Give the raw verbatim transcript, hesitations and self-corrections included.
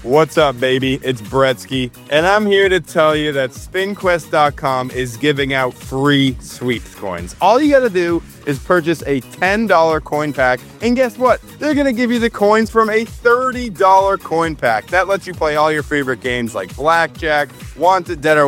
What's up, baby? It's Bretsky, and I'm here to tell you that spin quest dot com is giving out free sweeps coins. All you gotta do is purchase a ten dollar coin pack, and guess what? They're gonna give you the coins from a thirty dollar coin pack. That lets you play all your favorite games like Blackjack, Wanted Dead or